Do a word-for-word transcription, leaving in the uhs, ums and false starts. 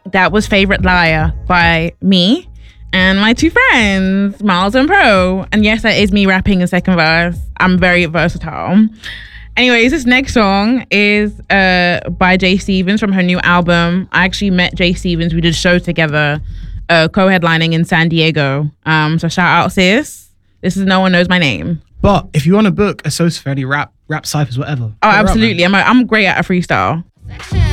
That was Favorite Liar by me and my two friends, Miles and Pro. And yes, that is me rapping in second verse. I'm very versatile. Anyways, this next song is uh, by Jay Stevens from her new album. I actually met Jay Stevens. We did a show together, uh, co-headlining in San Diego. Um, so shout out, sis. This is No One Knows My Name. But if you want to book a Sosa for any rap, rap ciphers, whatever. Oh, absolutely. Up, I'm, a, I'm great at a freestyle.